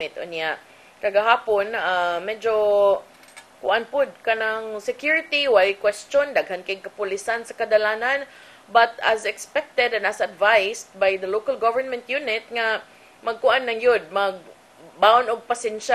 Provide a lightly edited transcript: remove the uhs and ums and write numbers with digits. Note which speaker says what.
Speaker 1: Unya kagahapon medyo kuan pod kanang security why question daghan kay kapulisan sa kadalanan, but as expected and as advised by the local government unit nga magkuan nang yun, magbaon og pasensya